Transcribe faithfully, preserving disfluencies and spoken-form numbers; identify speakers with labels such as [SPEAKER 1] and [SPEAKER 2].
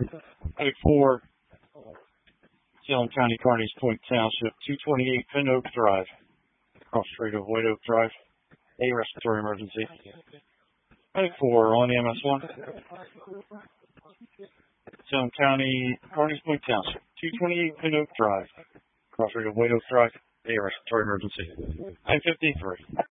[SPEAKER 1] eight four, Salem County, Carneys Point Township, two twenty-eight Pin Oak Drive, cross street of White Oak Drive, a respiratory emergency. eight four on E M S one, Salem County, Carneys Point Township, two twenty-eight Pin Oak Drive, cross street of White Oak Drive, a respiratory emergency. nine fifty-three.